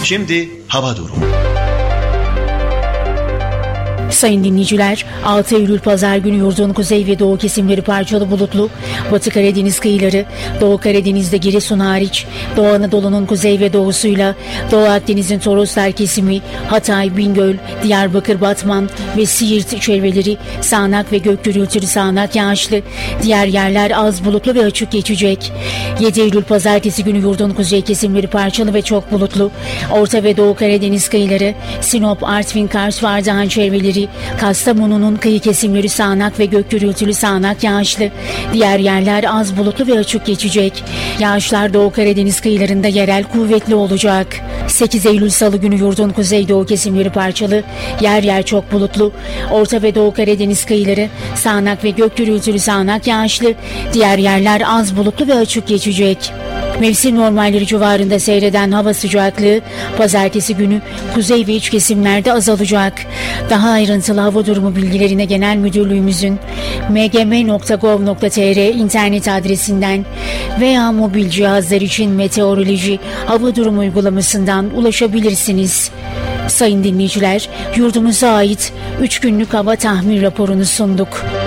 Şimdi hava durumu. Sayın dinleyiciler, 6 Eylül Pazar günü yurdun kuzey ve doğu kesimleri parçalı bulutlu, Batı Karadeniz kıyıları, Doğu Karadeniz'de Giresun hariç, Doğu Anadolu'nun kuzey ve doğusuyla, Doğu Akdeniz'in Toroslar kesimi, Hatay, Bingöl, Diyarbakır, Batman ve Siirt çevreleri sağanak ve gök gürültülü sağanak yağışlı, diğer yerler az bulutlu ve açık geçecek. 7 Eylül Pazartesi günü yurdun kuzey kesimleri parçalı ve çok bulutlu, Orta ve Doğu Karadeniz kıyıları, Sinop, Artvin, Kars ve Ardahan çevreleri, Kastamonu'nun kıyı kesimleri sağanak ve gök gürültülü sağanak yağışlı, diğer yerler az bulutlu ve açık geçecek. Yağışlar Doğu Karadeniz kıyılarında yerel kuvvetli olacak. 8 Eylül Salı günü yurdun kuzeydoğu kesimleri parçalı, yer yer çok bulutlu, Orta ve Doğu Karadeniz kıyıları sağanak ve gök gürültülü sağanak yağışlı, diğer yerler az bulutlu ve açık geçecek. Mevsim normalleri civarında seyreden hava sıcaklığı pazartesi günü kuzey ve iç kesimlerde azalacak. Daha ayrıntılı hava durumu bilgilerine Genel Müdürlüğümüzün mgm.gov.tr internet adresinden veya mobil cihazlar için meteoroloji hava durumu uygulamasından ulaşabilirsiniz. Sayın dinleyiciler, yurdumuza ait 3 günlük hava tahmin raporunu sunduk.